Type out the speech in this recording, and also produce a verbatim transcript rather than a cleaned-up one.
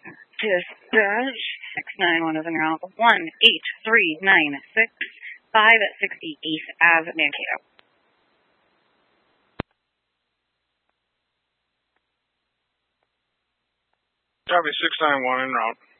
Dispatch six nine one is en route. one eight three nine six five sixty East Ave, Mankato. Copy six nine one en route.